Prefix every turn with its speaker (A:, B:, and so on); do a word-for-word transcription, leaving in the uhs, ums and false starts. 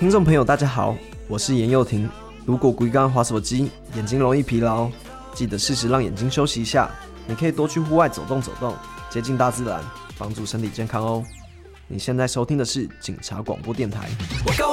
A: 听众朋友大家好，我是严佑廷。如果规刚滑手机，眼睛容易疲劳，记得适时让眼睛休息一下。你可以多去户外走动走动，接近大自然，帮助身体健康哦。你现在收听的是警察广播电台。